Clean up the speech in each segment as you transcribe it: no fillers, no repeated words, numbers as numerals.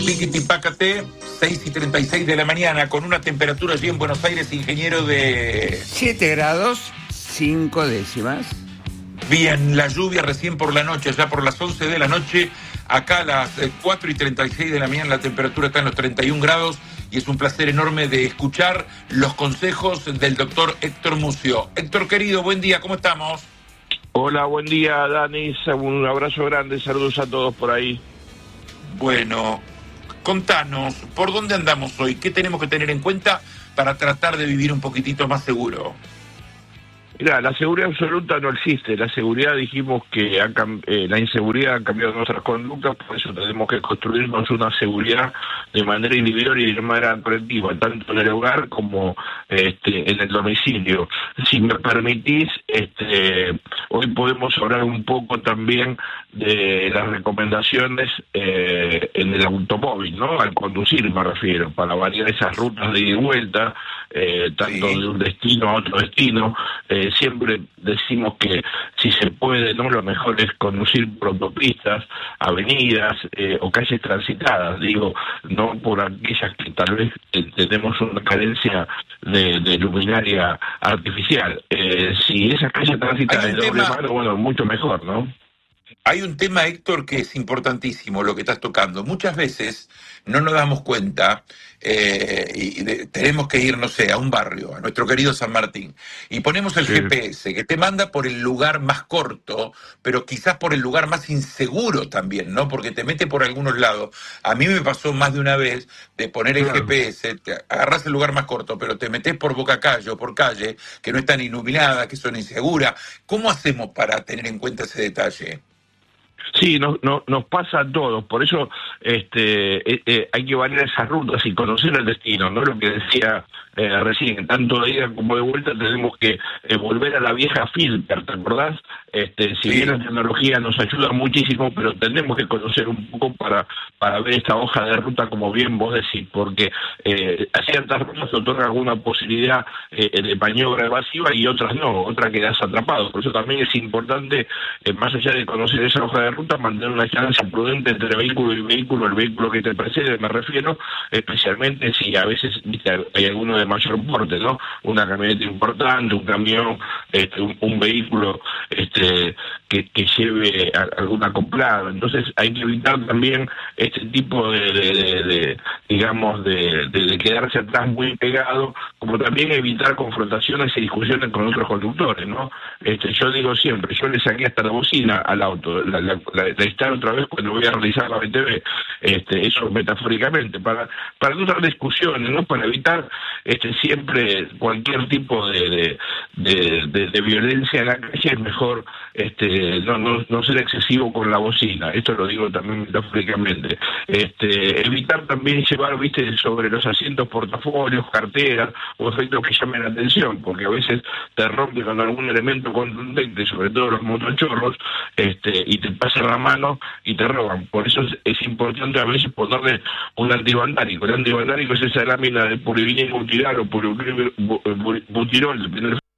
Tiquitipácate, 6:36 de la mañana, con una temperatura allí en Buenos Aires, ingeniero, de 7 grados, 5 décimas. Bien, la lluvia recién por la noche, ya por las 11 de la noche. Acá a las 4:36 de la mañana la temperatura está en los 31 grados y es un placer enorme de escuchar los consejos del doctor Héctor Mucio. Héctor, querido, buen día, ¿cómo estamos? Hola, buen día, Danis. Un abrazo grande, saludos a todos por ahí. Bueno, contanos, ¿por dónde andamos hoy? ¿Qué tenemos que tener en cuenta para tratar de vivir un poquitito más seguro? Mira, la seguridad absoluta no existe. La seguridad, dijimos que la inseguridad ha cambiado nuestras conductas, por eso tenemos que construirnos una seguridad de manera individual y de manera colectiva, tanto en el hogar como en el domicilio. Si me permitís, hoy podemos hablar un poco también de las recomendaciones en el automóvil, ¿no? Al conducir me refiero, para variar esas rutas de ida y vuelta, tanto de un destino a otro destino. Siempre decimos que si se puede, no, lo mejor es conducir por autopistas, avenidas o calles transitadas, digo, no por aquellas que tal vez tenemos una carencia de luminaria artificial. Si esa calle transitada es de doble mano, bueno, mucho mejor, ¿no? Hay un tema, Héctor, que es importantísimo, lo que estás tocando. Muchas veces no nos damos cuenta tenemos que ir, no sé, a un barrio, a nuestro querido San Martín, y ponemos el GPS, que te manda por el lugar más corto, pero quizás por el lugar más inseguro también, ¿no? Porque te mete por algunos lados. A mí me pasó más de una vez de poner el GPS, te agarrás el lugar más corto, pero te metés por bocacalle o por calle que no están iluminadas, que son inseguras. ¿Cómo hacemos para tener en cuenta ese detalle? Sí, nos pasa a todos, por eso hay que variar esas rutas y conocer el destino, ¿no? Lo que decía recién, tanto de ida como de vuelta tenemos que volver a la vieja filter, ¿te acordás? Si bien la tecnología nos ayuda muchísimo, pero tenemos que conocer un poco para ver esta hoja de ruta, como bien vos decís, porque a ciertas rutas otorga alguna posibilidad de maniobra evasiva y otras no, otras quedás atrapado. Por eso también es importante, más allá de conocer esa hoja de ruta, mantener una distancia prudente entre vehículo y vehículo, el vehículo que te precede, me refiero, especialmente si a veces, viste, hay alguno de mayor porte, ¿no? Una camioneta importante, un camión, un vehículo que lleve algún acoplado. Entonces hay que evitar también este tipo digamos, de quedarse atrás muy pegado, como también evitar confrontaciones y discusiones con otros conductores, ¿no? Yo digo siempre, yo le saqué hasta la bocina al auto, la instalo otra vez cuando voy a realizar la BTV, eso metafóricamente, para no dar discusiones, ¿no? Para evitar siempre cualquier tipo de violencia en la calle. Es mejor no ser excesivo con la bocina, esto lo digo también metafóricamente. Evitar también llevar, viste, sobre los asientos portafolios, carteras o efectos que llamen la atención, porque a veces te rompe con algún elemento contundente, sobre todo los motochorros, y te pasan la mano y te roban. Por eso es importante a veces ponerle un antivandálico. El antivandálico es esa lámina de polivinil butirol o butirol, depende del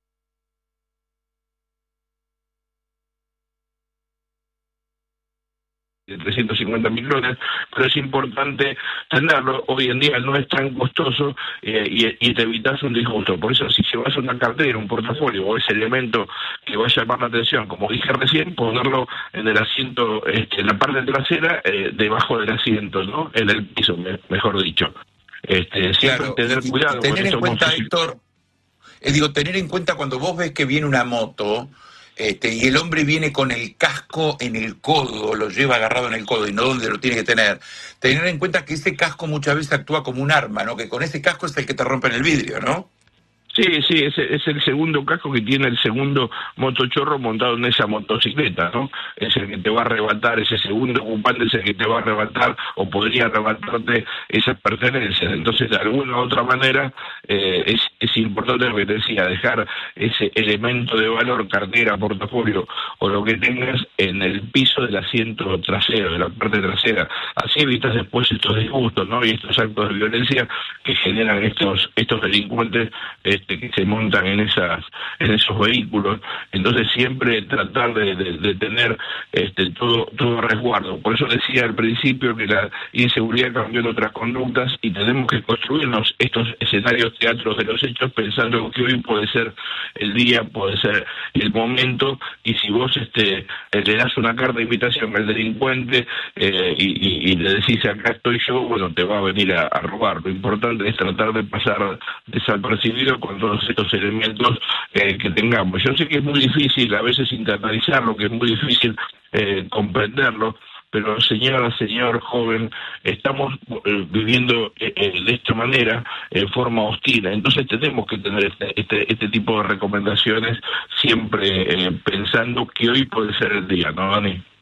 350 micrones, pero es importante tenerlo. Hoy en día no es tan costoso y te evitas un disgusto. Por eso, si llevas una cartera, un portafolio o ese elemento que va a llamar la atención, como dije recién, ponerlo en el asiento, en la parte trasera, debajo del asiento, ¿no? En el piso, mejor dicho. Siempre tener cuidado. Tener en cuenta, Héctor, tener en cuenta cuando vos ves que viene una moto, y el hombre viene con el casco en el codo, lo lleva agarrado en el codo y no donde lo tiene que tener en cuenta que ese casco muchas veces actúa como un arma, ¿no? Que con ese casco es el que te rompen el vidrio, ¿no? Sí, es el segundo casco que tiene el segundo motochorro montado en esa motocicleta, ¿no? Es el que te va a arrebatar, ese segundo ocupante es el que te va a arrebatar o podría arrebatarte esas pertenencias. Entonces, de alguna u otra manera, es importante lo que te decía, dejar ese elemento de valor, cartera, portafolio o lo que tengas en el piso del asiento trasero, de la parte trasera. Así evitas después estos disgustos, ¿no? Y estos actos de violencia que generan estos delincuentes que se montan en esos vehículos. Entonces siempre tratar de tener todo resguardo. Por eso decía al principio que la inseguridad cambió en otras conductas y tenemos que construirnos estos escenarios teatros de los hechos pensando que hoy puede ser el día, puede ser el momento, y si vos le das una carta de invitación al delincuente y le decís acá estoy yo, bueno, te va a venir a robar. Lo importante es tratar de pasar desapercibido con todos estos elementos que tengamos. Yo sé que es muy difícil a veces internalizarlo, que es muy difícil comprenderlo, pero señora, señor, joven, estamos viviendo de esta manera, en forma hostil. Entonces tenemos que tener este tipo de recomendaciones siempre pensando que hoy puede ser el día, ¿no, Dani?